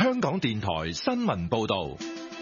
香港電台新聞報道。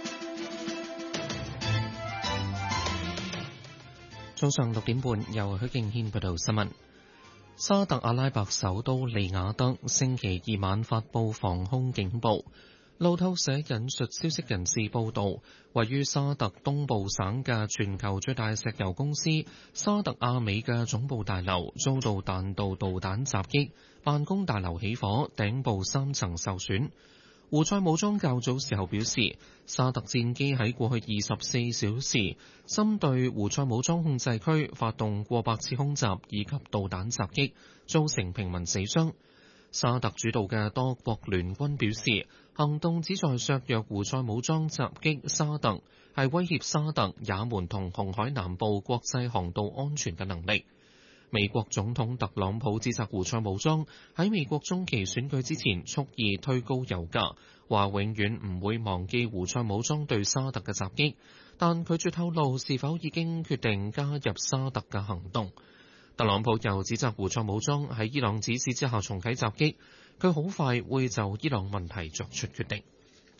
早上6點半，由許敬軒報道新聞。沙特阿拉伯首都利雅得星期二晚發布防空警報。路透社引述消息人士報道，位於沙特東部省嘅全球最大石油公司沙特阿美嘅總部大樓遭到彈道導彈襲擊，辦公大樓起火，頂部3層受損。胡塞武裝較早時候表示，沙特戰機喺過去24小時針對胡塞武裝控制區發動過百次空襲以及導彈襲擊，造成平民死傷。沙特主導嘅多國聯軍表示，行動旨在削弱胡塞武裝襲擊沙特，係威脅沙特、也門同紅海南部國際航道安全嘅能力。美國總統特朗普指責胡塞武裝喺美國中期選舉之前蓄意推高油價，話永遠唔會忘記胡塞武裝對沙特嘅襲擊，但拒絕透露是否已經決定加入沙特嘅行動。特朗普又指責胡塞武裝喺伊朗指示之下重啟襲擊，佢好快會就伊朗問題作出決定。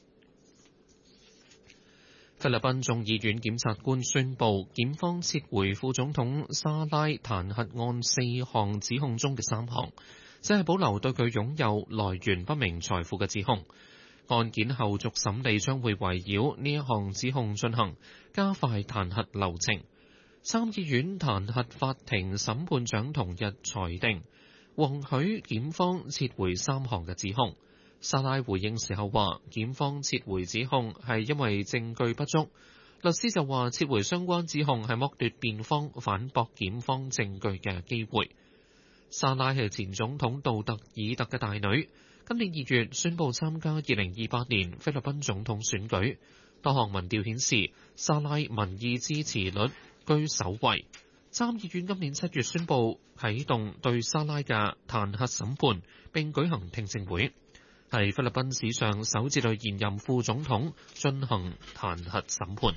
菲律賓眾議院檢察官宣布，檢方撤回副總統沙拉彈劾案4項指控中嘅3項，只係保留對佢擁有來源不明財富嘅指控。案件後續審理將會圍繞呢一項指控進行，加快彈劾流程。參議院彈劾法庭審判長同日裁定，允許檢方撤回3項嘅指控。沙拉回應時候話，檢方撤回指控係因為證據不足。律師就話，撤回相關指控係剝奪辯方反駁檢方證據嘅機會。沙拉係前總統杜特爾特嘅大女，今年2月宣布參加2028年菲律賓總統選舉。多項民調顯示，沙拉民意支持率居首位。參議院今年7月宣布啟動對沙拉嘅彈劾審判，並舉行聽證會。係菲律賓史上首次對現任副總統進行彈劾審判。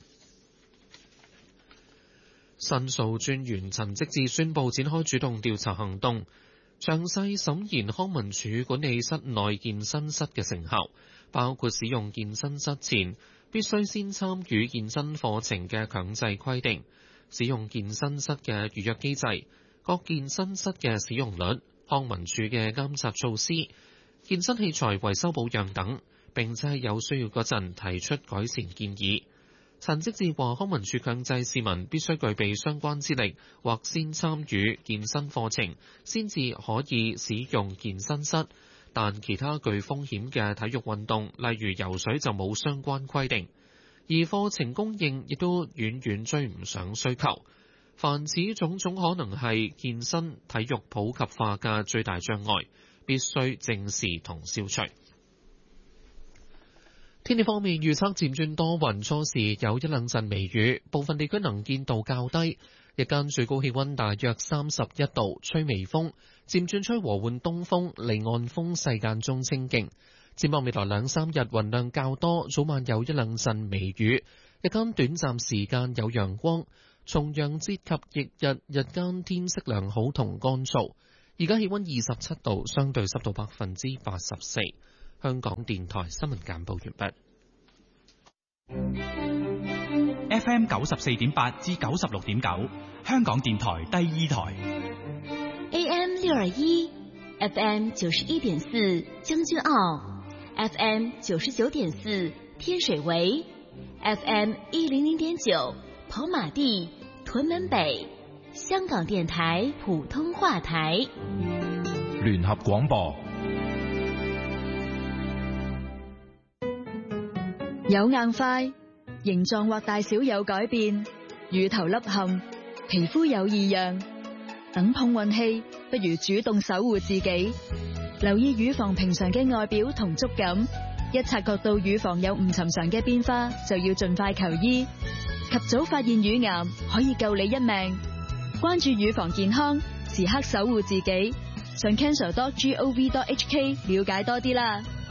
申訴專員陳積志宣布展開主動調查行動，詳細審研康文署管理室內健身室嘅成效，包括使用健身室前必須先參與健身課程嘅強制規定，使用健身室嘅預約機制，各健身室嘅使用率，康文署嘅監察措施，健身器材維修保養等，並且喺有需要嗰陣提出改善建議。陳積志話，康文署強制市民必須具備相關資歷或先參與健身課程，先至可以使用健身室，但其他具風險嘅體育運動，例如游水就冇相關規定，而課程供應亦都遠遠追唔上需求。凡此種種可能係健身體育普及化嘅最大障礙，必須正視同消除。天氣方面，預測漸轉多雲，初時有一兩陣微雨，部分地區能見度較低。日間最高氣溫大約31度，吹微風，漸轉吹和緩東風，離岸風勢間中清勁。展望未來2-3日雲量較多，早晚有一兩陣微雨，日間短暫時間有陽光。重陽節及翌日日間天色良好同乾燥。而家氣溫27度，相對濕度84%。香港電台新聞簡報完畢。 FM 94.8至96.9，香港電台第2台。 AM 621 FM 91.4將軍澳 FM 99.4天水圍 FM 100.9跑馬地屯門北，香港電台普通話台。 聯合廣播。 有硬塊，形狀或大小有改變，乳頭凹陷，皮膚有異樣，等碰運氣，不如主動守護自己。留意乳房平常嘅外表同觸感，一察覺到乳房有唔尋常嘅變化，就要盡快求醫。及早發現乳癌，可以救你一命。關注乳房健康，時刻守護自己。上 cancer.gov.hk 了解多啲啦。